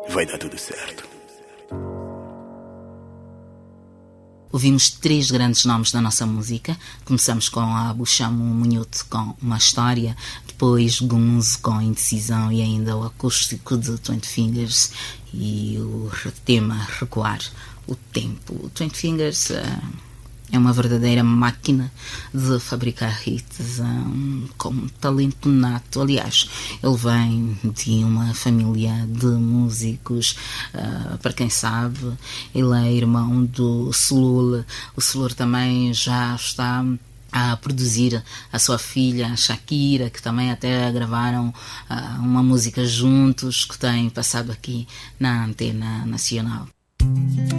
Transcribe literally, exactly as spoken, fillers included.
vai dar tudo certo. Ouvimos três grandes nomes da nossa música. Começamos com a Buxamo Munhoto com Uma História, depois Gunzo com Indecisão e ainda o acústico de Twenty Fingers e o tema Recuar o Tempo. O Twenty Fingers uh, é uma verdadeira máquina de fabricar hits, um, com um talento nato. Aliás, ele vem de uma família de músicos, uh, para quem sabe, ele é irmão do Sulul. O Sulul também já está a produzir a sua filha, a Shakira, que também até gravaram uh, uma música juntos, que tem passado aqui na Antena Nacional.